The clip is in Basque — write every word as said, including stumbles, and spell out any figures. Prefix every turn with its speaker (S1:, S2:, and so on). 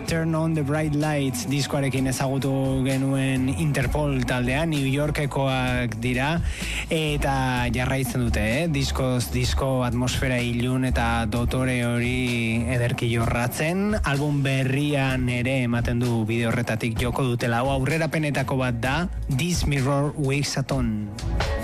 S1: Turn on the Bright Lights diskoarekin ezagutu genuen Interpol taldea, New Yorkekoak dira, eta jarraitzen dute, eh? Diskoz, disko, atmosfera ilun eta dotore hori ederki jorratzen. Album berrian ere ematen du bideo horretatik joko dutela. Hau aurrerapenetako bat da, This Mirror Wakes at On.